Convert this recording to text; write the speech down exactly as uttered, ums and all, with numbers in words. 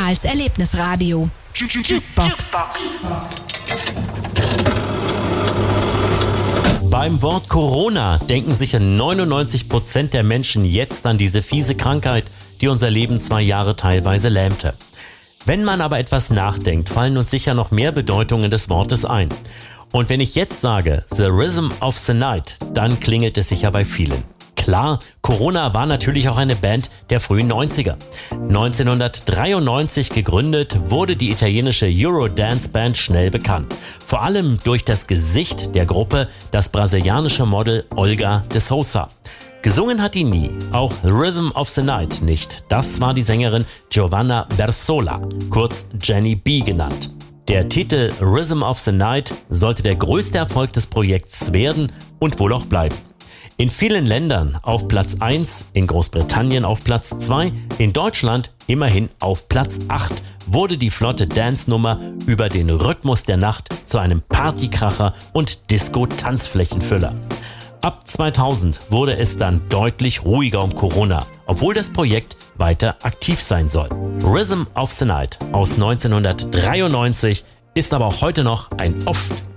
Karls Erlebnisradio. Jukebox. Beim Wort Corona denken sicher neunundneunzig Prozent der Menschen jetzt an diese fiese Krankheit, die unser Leben zwei Jahre teilweise lähmte. Wenn man aber etwas nachdenkt, fallen uns sicher noch mehr Bedeutungen des Wortes ein. Und wenn ich jetzt sage, The Rhythm of the Night, dann klingelt es sicher bei vielen. Klar, Corona war natürlich auch eine Band der frühen neunziger. neunzehnhundertdreiundneunzig gegründet, wurde die italienische Eurodance-Band schnell bekannt. Vor allem durch das Gesicht der Gruppe, das brasilianische Model Olga de Sousa. Gesungen hat die nie, auch Rhythm of the Night nicht. Das war die Sängerin Giovanna Versola, kurz Jenny B genannt. Der Titel Rhythm of the Night sollte der größte Erfolg des Projekts werden und wohl auch bleiben. In vielen Ländern auf Platz eins, in Großbritannien auf Platz zwei, in Deutschland immerhin auf Platz acht wurde die flotte Dance-Nummer über den Rhythmus der Nacht zu einem Partykracher und Disco-Tanzflächenfüller. Ab zweitausend wurde es dann deutlich ruhiger um Corona, obwohl das Projekt weiter aktiv sein soll. Rhythm of the Night aus neunzehnhundertdreiundneunzig ist aber auch heute noch ein oft